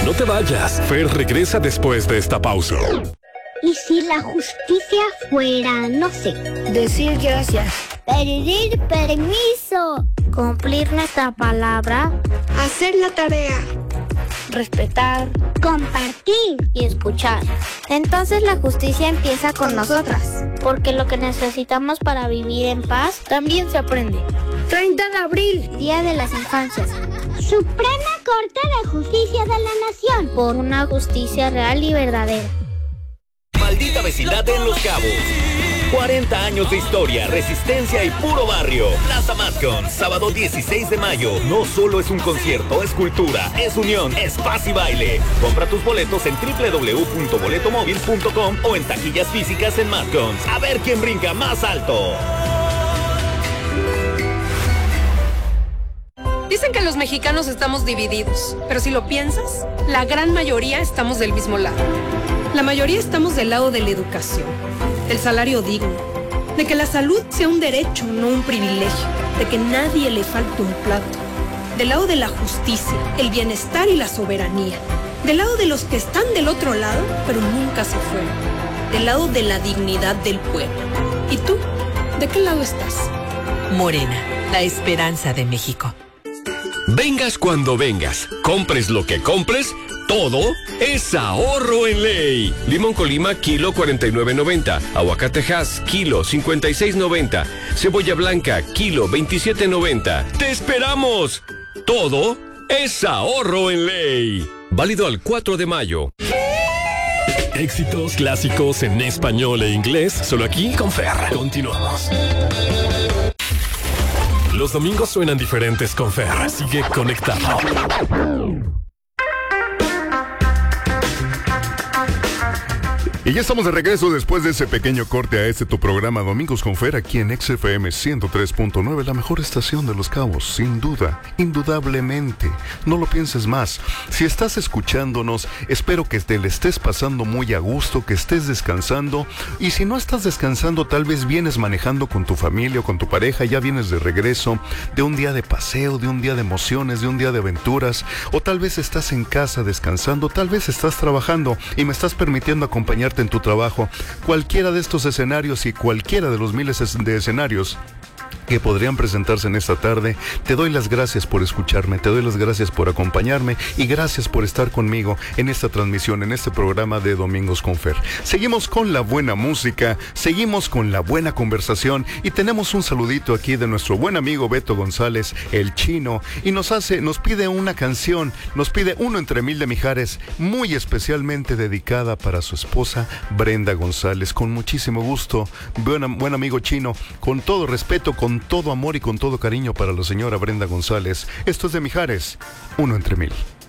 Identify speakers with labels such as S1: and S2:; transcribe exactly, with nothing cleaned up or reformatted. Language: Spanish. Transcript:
S1: No te vayas. Fer regresa después de esta pausa.
S2: ¿Y si la justicia fuera, no sé,
S3: decir gracias,
S2: pedir permiso,
S3: cumplir nuestra palabra,
S4: hacer la tarea,
S3: respetar,
S2: compartir
S3: y escuchar? Entonces la justicia empieza con nosotras, porque lo que necesitamos para vivir en paz también se aprende.
S4: treinta de abril,
S3: Día de las Infancias.
S2: Suprema Corte de Justicia de la Nación.
S3: Por una justicia real y verdadera.
S5: Maldita vecindad en Los Cabos. cuarenta años de historia, resistencia y puro barrio. Plaza Matcon, sábado dieciséis de mayo. No solo es un concierto, es cultura, es unión, es paz y baile. Compra tus boletos en doble u doble u doble u punto boleto móvil punto com o en taquillas físicas en Matcon. A ver quién brinca más alto.
S6: Dicen que los mexicanos estamos divididos, pero si lo piensas, la gran mayoría estamos del mismo lado. La mayoría estamos del lado de la educación, del salario digno, de que la salud sea un derecho, no un privilegio, de que nadie le falte un plato, del lado de la justicia, el bienestar y la soberanía, del lado de los que están del otro lado, pero nunca se fueron, del lado de la dignidad del pueblo. ¿Y tú? ¿De qué lado estás?
S7: Morena, la esperanza de México.
S1: Vengas cuando vengas, compres lo que compres, todo es ahorro en ley. Limón Colima, kilo cuarenta y nueve noventa. Aguacate Hass, kilo cincuenta y seis noventa. Cebolla blanca, kilo veintisiete noventa. ¡Te esperamos! Todo es ahorro en ley. Válido al cuatro de mayo. Éxitos clásicos en español e inglés, solo aquí con Fer. Continuamos. Los domingos suenan diferentes con Fer. Sigue conectado.
S8: Y ya estamos de regreso después de ese pequeño corte a este tu programa Domingos con Fer aquí en X F M ciento tres punto nueve, la mejor estación de Los Cabos, sin duda, indudablemente. No lo pienses más. Si estás escuchándonos, espero que te le estés pasando muy a gusto, que estés descansando. Y si no estás descansando, tal vez vienes manejando con tu familia o con tu pareja, ya vienes de regreso de un día de paseo, de un día de emociones, de un día de aventuras. O tal vez estás en casa descansando, tal vez estás trabajando y me estás permitiendo acompañarte en tu trabajo. Cualquiera de estos escenarios y cualquiera de los miles de escenarios que podrían presentarse en esta tarde, te doy las gracias por escucharme, te doy las gracias por acompañarme y gracias por estar conmigo en esta transmisión, en este programa de Domingos con Fer. Seguimos con la buena música, seguimos con la buena conversación y tenemos un saludito aquí de nuestro buen amigo Beto González, el chino, y nos hace, nos pide una canción, nos pide Uno entre mil de Mijares, muy especialmente dedicada para su esposa Brenda González. Con muchísimo gusto, buen, buen amigo chino, con todo respeto, con todo amor y con todo cariño para la señora Brenda González. Esto es de Mijares, Uno entre mil.